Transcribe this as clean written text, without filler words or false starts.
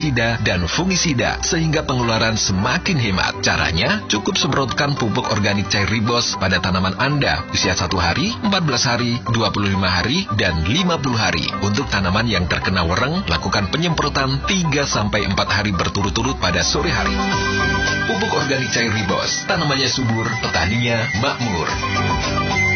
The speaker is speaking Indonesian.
pestisida dan fungisida sehingga pengeluaran semakin hemat. Caranya, cukup semprotkan pupuk organik cair Ribos pada tanaman Anda usia 1 hari, 14 hari, 25 hari, dan 50 hari. Untuk tanaman yang terkena wereng, lakukan penyemprotan 3-4 hari berturut-turut pada sore hari. Pupuk organik cair Ribos, tanamannya subur, petaninya makmur.